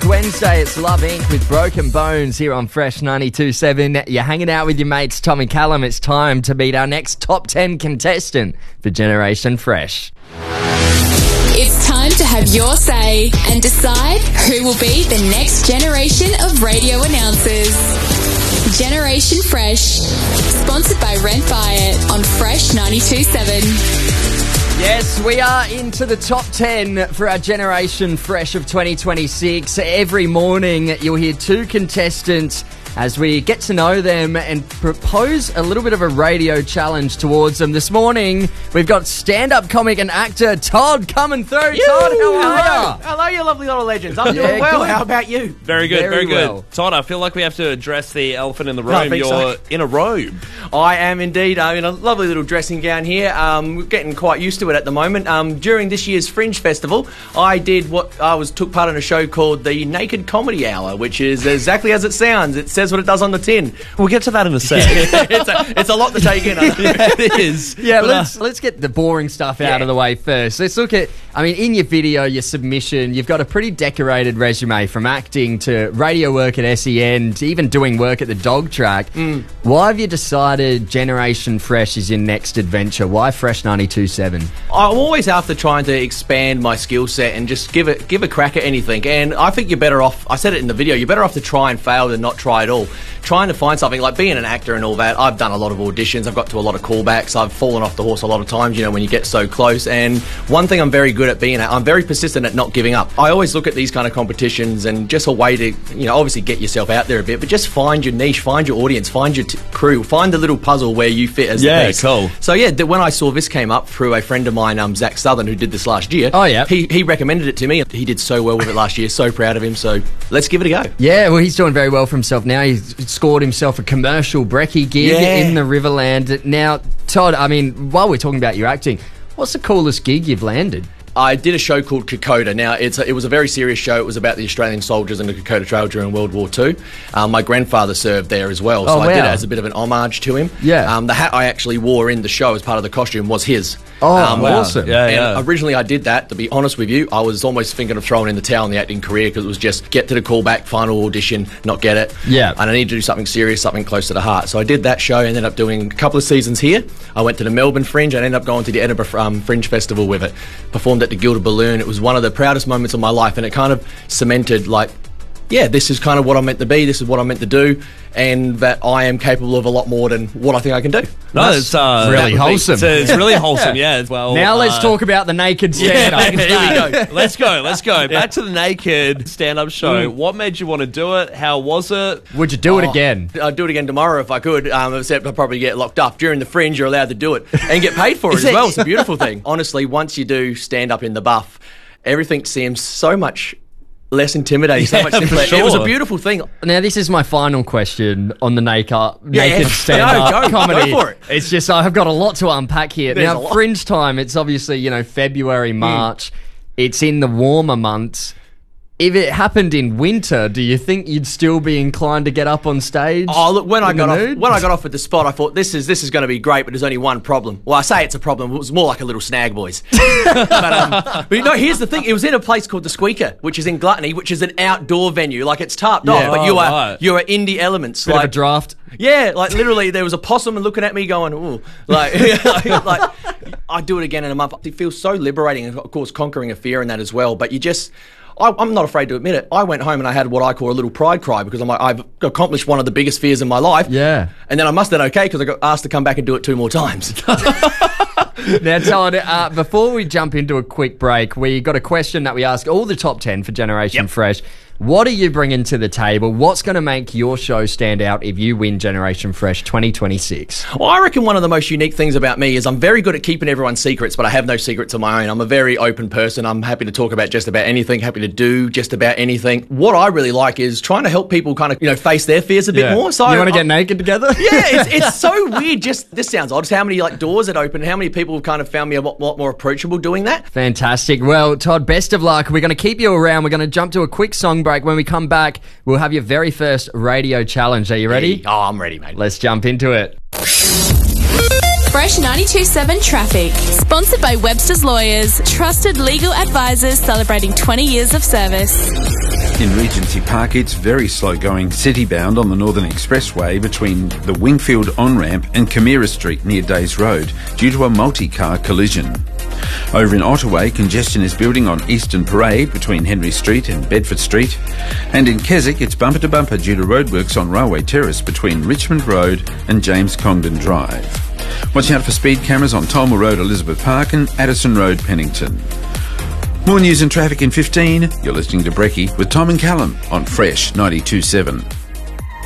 Wednesday. It's Love Inc. with Broken Bones here on Fresh 92.7. You're hanging out with your mates Tom and Callum. It's time to meet our next top 10 contestant for Generation Fresh. It's time to have your say and decide who will be the next generation of radio announcers. Generation Fresh, sponsored by Rent Buy It on Fresh 92.7. Yes, we are into the top 10 for our Generation Fresh of 2026. Every morning you'll hear two contestants as we get to know them and propose a little bit of a radio challenge towards them. This morning, we've got stand-up comic and actor Todd coming through. Todd, how are you? Hello, you lovely little legends. I'm doing well. good. How about you? Very good, very good. well. Todd, I feel like we have to address the elephant in the room. I think You're so. in a robe. I am indeed. I'm in a lovely little dressing gown here. We're getting quite used to it at the moment. During this year's Fringe Festival, I took part in a show called the Naked Comedy Hour, which is exactly as it sounds. It says what it does on the tin. We'll get to that in a sec. It's a lot to take in. Yeah, it is. Yeah, But, let's get the boring stuff out Yeah. of the way first. Let's look at, in your video, your submission, you've got a pretty decorated resume from acting to radio work at SEN to even doing work at the dog track. Why have you decided Generation Fresh is your next adventure? Why Fresh 92.7? I'm always after trying to expand my skill set and just give a crack at anything. And I think you're better off, I said it in the video, you're better off to try and fail than not try at all. Trying to find something, like being an actor and all that, I've done a lot of auditions, I've got to a lot of callbacks, I've fallen off the horse a lot of times, when you get so close. And one thing I'm very good at I'm very persistent at not giving up. I always look at these kind of competitions and just a way to, obviously get yourself out there a bit, but just find your niche, find your audience, find your crew, find the little puzzle where you fit as the piece. Cool. So when I saw this came up through a friend of mine, Zach Southern, who did this last year. Oh, yeah. He recommended it to me. He did so well with it last year. So proud of him. So let's give it a go. Yeah, well, he's doing very well for himself now. He's scored himself a commercial brecce gig in the Riverland. Now, Todd, while we're talking about your acting, what's the coolest gig you've landed? I did a show called Kokoda. Now, it was a very serious show. It was about the Australian soldiers in the Kokoda Trail during World War II. My grandfather served there as well, so I did it as a bit of an homage to him. Yeah. The hat I actually wore in the show as part of the costume was his. Oh, awesome. And originally I did that, to be honest with you. I was almost thinking of throwing in the towel in the acting career because it was just get to the callback, final audition, not get it. Yeah. And I needed to do something serious, something close to the heart. So I did that show, ended up doing a couple of seasons here. I went to the Melbourne Fringe and ended up going to the Edinburgh Fringe Festival with it. Performed at the Gilded Balloon. It was one of the proudest moments of my life, and it kind of cemented, this is kind of what I'm meant to be, this is what I'm meant to do, and that I am capable of a lot more than what I think I can do. No, it's really wholesome. It's really wholesome, yeah. Well, Now let's talk about the naked stand-up. Here we go. Let's go. Back to the naked stand-up show. What made you want to do it? How was it? Would you do it again? I'd do it again tomorrow if I could, except I'd probably get locked up. During the Fringe, you're allowed to do it and get paid for it as well. It's a beautiful thing. Honestly, once you do stand-up in the buff, everything seems so much less intimidating, so much simpler. Sure. It was a beautiful thing. Now, this is my final question on the naked stand-up Go comedy. for it. It's just I've got a lot to unpack here. There's a Now, lot. Fringe time, it's obviously, February, March. It's in the warmer months. If it happened in winter, do you think you'd still be inclined to get up on stage? Oh, look, when I got nude? off at the spot, I thought this is going to be great, but there's only one problem. Well, I say it's a problem. It was more like a little snag, boys. but here's the thing. It was in a place called the Squeaker, which is in Gluttony, which is an outdoor venue. Like, it's tarped off, but you are in the elements. Bit of a draft. Yeah, literally, there was a possum looking at me going, ooh. I'd do it again in a month. It feels so liberating, and of course, conquering a fear in that as well. But I'm not afraid to admit it. I went home and I had what I call a little pride cry because I'm like, I've accomplished one of the biggest fears in my life. Yeah. And then I must have done okay because I got asked to come back and do it 2 more times. Now, Todd, before we jump into a quick break, we got a question that we ask all the top 10 for Generation Fresh. What are you bringing to the table? What's going to make your show stand out if you win Generation Fresh 2026? Well, I reckon one of the most unique things about me is I'm very good at keeping everyone's secrets, but I have no secrets of my own. I'm a very open person. I'm happy to talk about just about anything, happy to do just about anything. What I really like is trying to help people kind of, face their fears a bit more. So you want to get naked together? Yeah, it's so weird. This sounds odd. Just how many doors it opened, how many people have kind of found me a lot more approachable doing that. Fantastic. Well, Todd, best of luck. We're going to keep you around. We're going to jump to a quick song break. When we come back, we'll have your very first radio challenge. Are you ready? Oh, I'm ready, mate. Let's jump into it. Fresh 92.7 Traffic. Sponsored by Webster's Lawyers. Trusted legal advisors celebrating 20 years of service. In Regency Park, it's very slow going city-bound on the Northern Expressway between the Wingfield on-ramp and Camira Street near Days Road due to a multi-car collision. Over in Ottaway, congestion is building on Eastern Parade between Henry Street and Bedford Street. And in Keswick, it's bumper-to-bumper due to roadworks on Railway Terrace between Richmond Road and James Congdon Drive. Watch out for speed cameras on Tolmer Road, Elizabeth Park and Addison Road, Pennington. More news and traffic in 15. You're listening to Brekkie with Tom and Callum on Fresh 92.7.